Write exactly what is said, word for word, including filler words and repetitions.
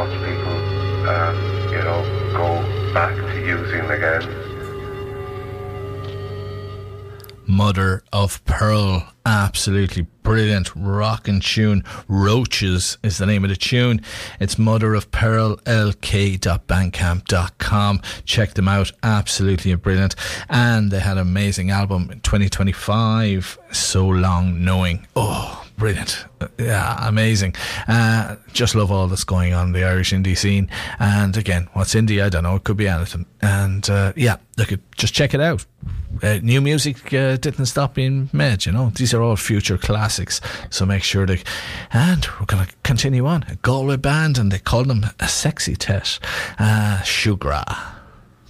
once people, um, you know, go back to using again. Mother of Pearl, absolutely brilliant rockin' tune. Roaches is the name of the tune. It's Mother of Pearl L K dot bandcamp dot com. Check them out, absolutely brilliant. And they had an amazing album in twenty twenty-five, So Long Knowing. Oh, brilliant. Yeah, amazing. Uh, just love all that's going on in the Irish indie scene. And again, what's indie? I don't know. It could be anything. And uh, yeah, look, just check it out. Uh, new music uh, didn't stop being made, you know. These are all future classics, so make sure to. And we're going to continue on. A Galway band, and they call them a Sexy Tet. Uh, Shugra.